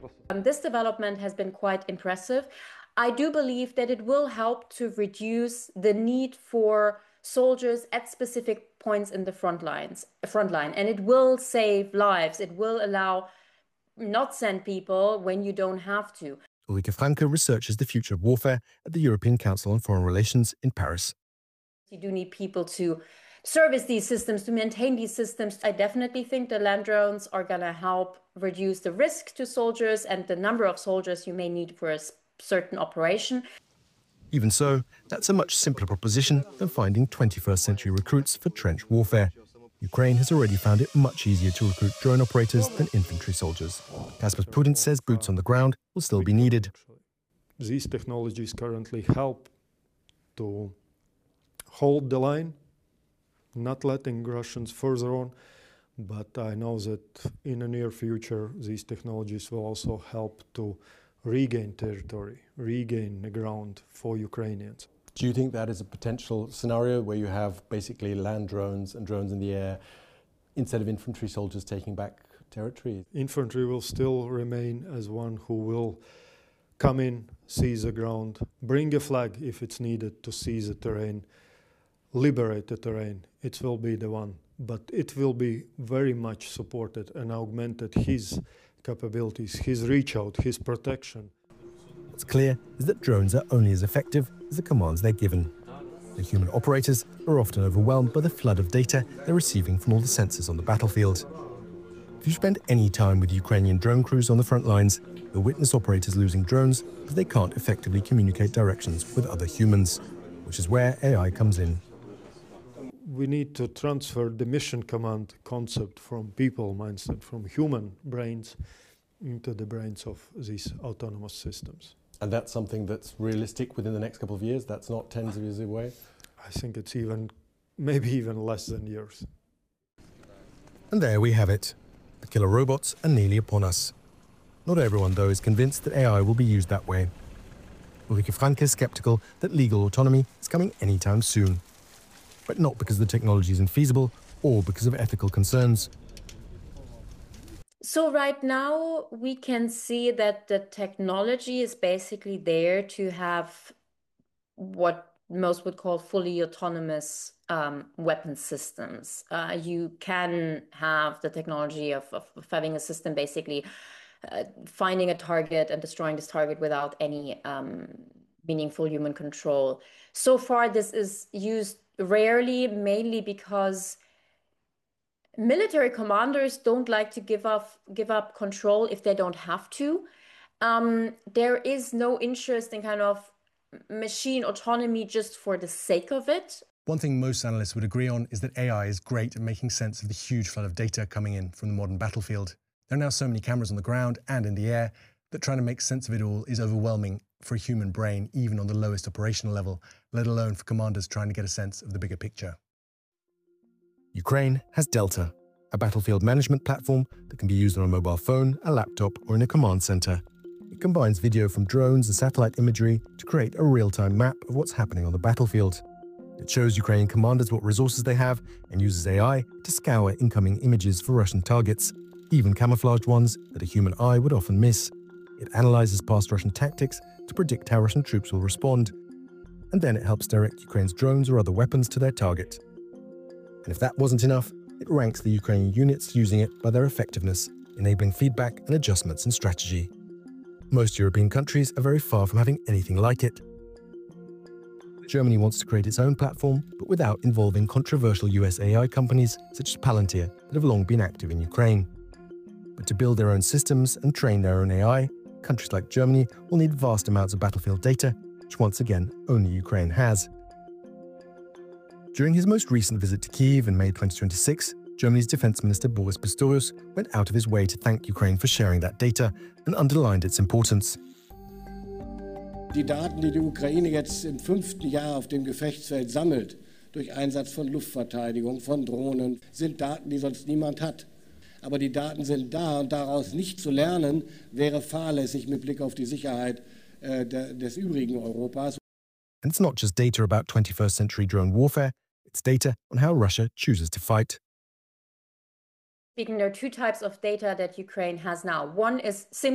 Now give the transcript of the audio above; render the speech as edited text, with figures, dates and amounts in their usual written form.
This development has been quite impressive. I do believe that it will help to reduce the need for soldiers at specific points in the front line, and it will save lives. It will allow not send people when you don't have to. Ulrike Franke researches the future of warfare at the European Council on Foreign Relations in Paris. You do need people to service these systems, to maintain these systems. I definitely think the land drones are going to help reduce the risk to soldiers and the number of soldiers you may need for a certain operation. Even so, that's a much simpler proposition than finding 21st century recruits for trench warfare. Ukraine has already found it much easier to recruit drone operators than infantry soldiers. Kaspar Pudin says boots on the ground will still be needed. These technologies currently help to hold the line, not letting Russians further on, but I know that in the near future these technologies will also help to regain territory, regain the ground for Ukrainians. Do you think that is a potential scenario where you have basically land drones and drones in the air instead of infantry soldiers taking back territory? Infantry will still remain as one who will come in, seize the ground, bring a flag if it's needed to seize the terrain, liberate the terrain. It will be the one, but it will be very much supported and augmented his capabilities, his reach out, his protection. What's clear is that drones are only as effective as the commands they're given. The human operators are often overwhelmed by the flood of data they're receiving from all the sensors on the battlefield. If you spend any time with Ukrainian drone crews on the front lines, you'll witness operators losing drones because they can't effectively communicate directions with other humans, which is where AI comes in. We need to transfer the mission command concept from people mindset, from human brains, into the brains of these autonomous systems. And that's something that's realistic within the next couple of years? That's not tens of years away? I think it's maybe even less than years. And there we have it. The killer robots are nearly upon us. Not everyone, though, is convinced that AI will be used that way. Ulrike Franke is sceptical that legal autonomy is coming anytime soon. But not because the technology is infeasible or because of ethical concerns. So right now, we can see that the technology is basically there to have what most would call fully autonomous weapon systems. You can have the technology of having a system basically finding a target and destroying this target without any meaningful human control. So far, this is used rarely, mainly because military commanders don't like to give up control if they don't have to. There is no interest in kind of machine autonomy just for the sake of it. One thing most analysts would agree on is that AI is great at making sense of the huge flood of data coming in from the modern battlefield. There are now so many cameras on the ground and in the air that trying to make sense of it all is overwhelming for a human brain, even on the lowest operational level, let alone for commanders trying to get a sense of the bigger picture. Ukraine has Delta, a battlefield management platform that can be used on a mobile phone, a laptop, or in a command center. It combines video from drones and satellite imagery to create a real-time map of what's happening on the battlefield. It shows Ukrainian commanders what resources they have and uses AI to scour incoming images for Russian targets, even camouflaged ones that a human eye would often miss. It analyzes past Russian tactics to predict how Russian troops will respond, and then it helps direct Ukraine's drones or other weapons to their target. And if that wasn't enough, it ranks the Ukrainian units using it by their effectiveness, enabling feedback and adjustments in strategy. Most European countries are very far from having anything like it. Germany wants to create its own platform, but without involving controversial US AI companies such as Palantir that have long been active in Ukraine. But to build their own systems and train their own AI, countries like Germany will need vast amounts of battlefield data, which once again only Ukraine has. During his most recent visit to Kyiv in May 2026, Germany's Defense Minister Boris Pistorius went out of his way to thank Ukraine for sharing that data and underlined its importance. Die Daten, die die Ukraine jetzt im 5. Jahr auf dem Gefechtsfeld sammelt, durch Einsatz von Luftverteidigung, von Drohnen, sind Daten, die sonst niemand hat. Aber die Daten sind da und daraus nicht zu lernen, wäre fahrlässig mit Blick auf die Sicherheit des übrigen Europas. And it's not just data about 21st century drone warfare, it's data on how Russia chooses to fight. Speaking, there are two types of data that Ukraine has now. One is